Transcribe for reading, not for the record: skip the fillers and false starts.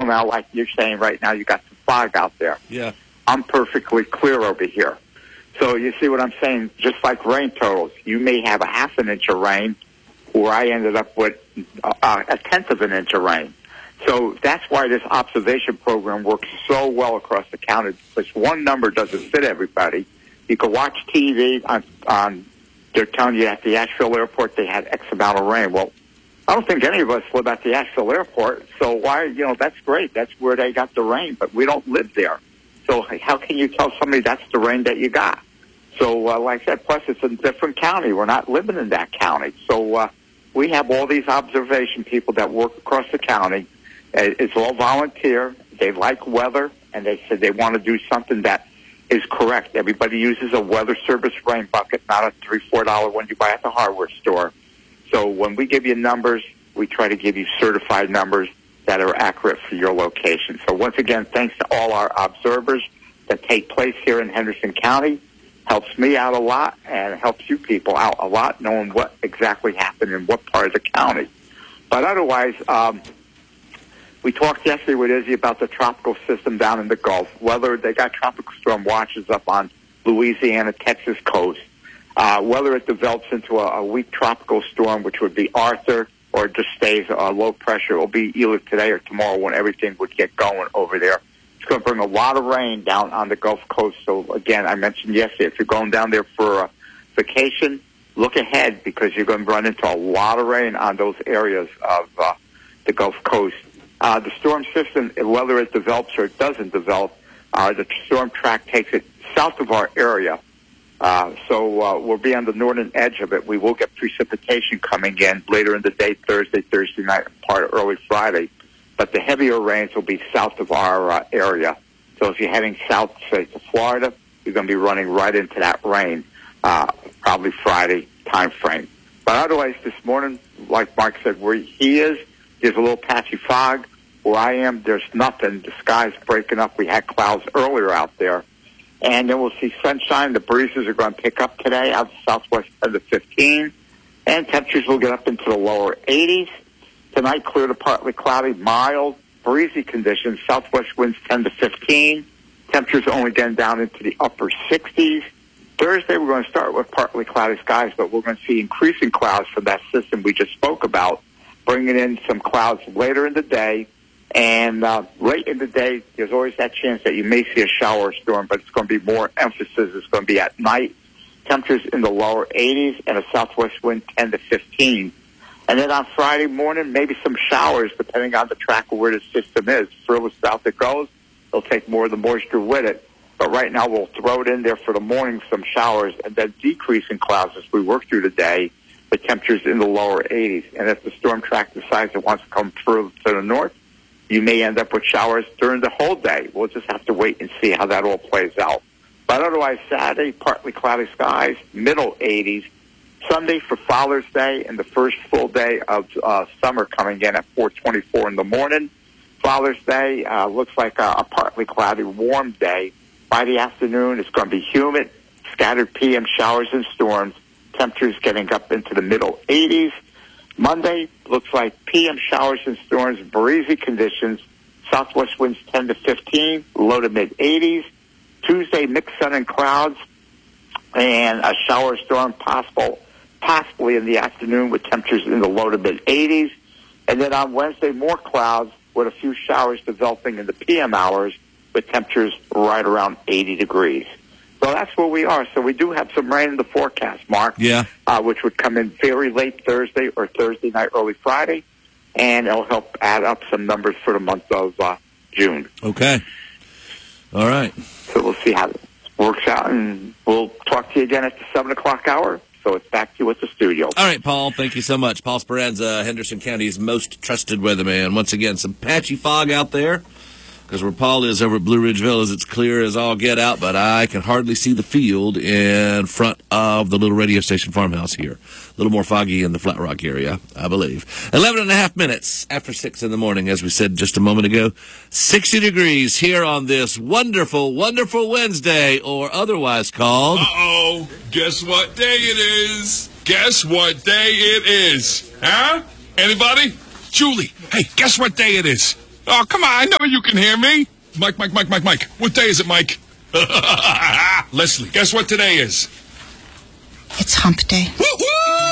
now, like you're saying right now, you got some fog out there. Yeah. I'm perfectly clear over here. So you see what I'm saying? Just like rain totals, you may have a half an inch of rain, where I ended up with a tenth of an inch of rain. So that's why this observation program works so well across the county, because one number doesn't fit everybody. You can watch TV on they're telling you at the Asheville airport they had X amount of rain. Well, I don't think any of us live at the Asheville airport, so why, that's great. That's where they got the rain, but we don't live there. So how can you tell somebody that's the rain that you got? So, like I said, plus it's a different county. We're not living in that county. So we have all these observation people that work across the county. It's all volunteer. They like weather, and they said they want to do something that is correct. Everybody uses a weather service rain bucket, not a $3-4 one you buy at the hardware store. So when we give you numbers, we try to give you certified numbers that are accurate for your location. So once again, thanks to all our observers that take place here in Henderson County. Helps me out a lot and helps you people out a lot, knowing what exactly happened in what part of the county. But otherwise, we talked yesterday with Izzy about the tropical system down in the Gulf. Whether they got tropical storm watches up on Louisiana, Texas coast, whether it develops into a weak tropical storm, which would be Arthur, or it just stays low pressure. It will be either today or tomorrow when everything would get going over there. It's going to bring a lot of rain down on the Gulf Coast. So, again, I mentioned yesterday, if you're going down there for a vacation, look ahead because you're going to run into a lot of rain on those areas of the Gulf Coast. The storm system, whether it develops or it doesn't develop, the storm track takes it south of our area. So we'll be on the northern edge of it. We will get precipitation coming in later in the day, Thursday night, part of early Friday. But the heavier rains will be south of our area. So if you're heading south, say, to Florida, you're going to be running right into that rain, probably Friday time frame. But otherwise, this morning, like Mark said, where he is, there's a little patchy fog. Where I am, there's nothing. The sky's breaking up. We had clouds earlier out there. And then we'll see sunshine. The breezes are going to pick up today out of southwest 10 to 15. And temperatures will get up into the lower 80s. Tonight, clear to partly cloudy, mild, breezy conditions. Southwest winds 10 to 15. Temperatures only getting down into the upper 60s. Thursday, we're going to start with partly cloudy skies, but we're going to see increasing clouds from that system we just spoke about, bringing in some clouds later in the day. And late in the day, there's always that chance that you may see a shower or storm, but it's going to be more emphasis. It's going to be at night. Temperatures in the lower 80s and a southwest wind 10 to 15. And then on Friday morning, maybe some showers, depending on the track of where the system is. Further south it goes, it'll take more of the moisture with it. But right now, we'll throw it in there for the morning, some showers, and then decrease in clouds as we work through the day, with temperatures in the lower 80s. And if the storm track decides it wants to come through to the north, you may end up with showers during the whole day. We'll just have to wait and see how that all plays out. But otherwise, Saturday, partly cloudy skies, middle 80s. Sunday for Father's Day and the first full day of summer coming in at 4:24 in the morning. Father's Day looks like a partly cloudy, warm day. By the afternoon, it's going to be humid, scattered PM showers and storms. Temperatures getting up into the middle 80s. Monday looks like PM showers and storms, breezy conditions. Southwest winds 10 to 15, low to mid 80s. Tuesday, mixed sun and clouds, and a shower storm possibly in the afternoon with temperatures in the low to mid 80s. And then on Wednesday, more clouds with a few showers developing in the PM hours with temperatures right around 80 degrees. So that's where we are. So we do have some rain in the forecast, Mark. Yeah. Which would come in very late Thursday or Thursday night, early Friday. And it'll help add up some numbers for the month of June. Okay. All right. So we'll see how it works out. And we'll talk to you again at the 7 o'clock hour. So it's back to you at the studio. All right, Paul. Thank you so much. Paul Speranza, Henderson County's most trusted weatherman. Once again, some patchy fog out there. Because where Paul is over at Blue Ridge Villas, it's clear as all get out, but I can hardly see the field in front of the little radio station farmhouse here. A little more foggy in the Flat Rock area, I believe. 11 and a half minutes after 6 in the morning, as we said just a moment ago. 60 degrees here on this wonderful, wonderful Wednesday, or otherwise called... Uh-oh, guess what day it is? Guess what day it is? Huh? Anybody? Julie, hey, guess what day it is? Oh, come on. I know you can hear me. Mike. What day is it, Mike? Leslie, guess what today is? It's hump day. Woo-hoo!